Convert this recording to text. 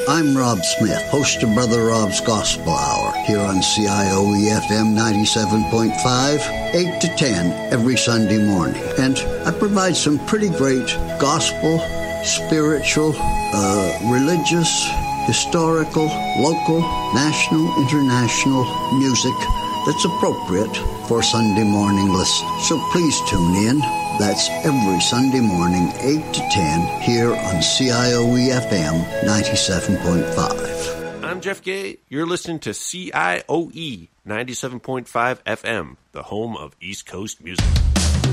I'm Rob Smith, host of Brother Rob's Gospel Hour, here on CIOE-FM 97.5, 8 to 10 every Sunday morning. And I provide some pretty great gospel, spiritual, religious, historical, local, national, international music that's appropriate for Sunday morning listening. So please tune in. That's every Sunday morning, 8 to 10, here on CIOE-FM 97.5. I'm Jeff Gay. You're listening to CIOE 97.5 FM, the home of East Coast music.